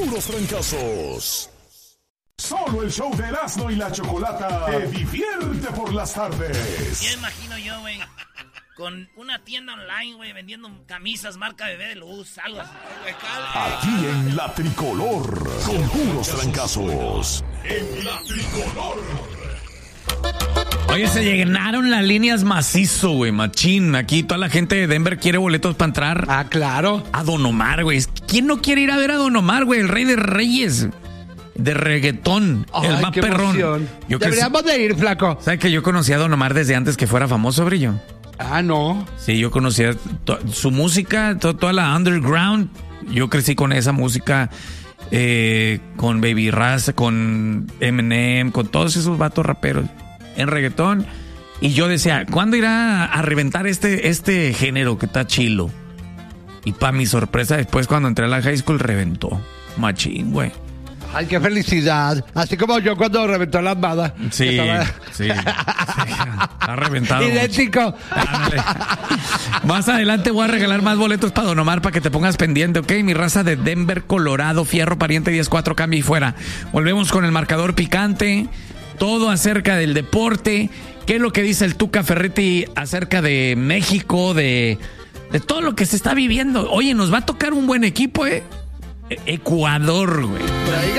puros trancazos. Solo el show de Erasmo y la Chocolata te divierte por las tardes. Ya imagino yo, güey, con una tienda online, güey, vendiendo camisas marca Bebé de Luz, algo así. Aquí en La Tricolor, con puros trancazos. En La Tricolor. Oye, se llenaron las líneas macizo, güey, machín. Aquí toda la gente de Denver quiere boletos para entrar. Ah, claro. A Don Omar, güey. ¿Quién no quiere ir a ver a Don Omar, güey? El rey de reyes. De reggaetón. El más perrón. Deberíamos de ir, flaco. ¿Sabes que yo conocí a Don Omar desde antes que fuera famoso, Brillo? Ah, no. Sí, yo conocía su música, toda la underground. Yo crecí con esa música, con Baby Raz, con Eminem, con todos esos vatos raperos en reggaetón. Y yo decía, ¿cuándo irá a reventar este género que está chilo? Y para mi sorpresa, después cuando entré a la high school, reventó. Machín, güey. Ay, qué felicidad. Así como yo cuando reventó la Armada. Sí, sí. Ha reventado. Idéntico. Más adelante voy a regalar más boletos para Don Omar para que te pongas pendiente, ¿ok? Mi raza de Denver, Colorado, Fierro Pariente 10-4, cambia y fuera. Volvemos con el marcador picante. Todo acerca del deporte. ¿Qué es lo que dice el Tuca Ferretti acerca de México? De todo lo que se está viviendo. Oye, nos va a tocar un buen equipo, ¿eh? Ecuador, güey.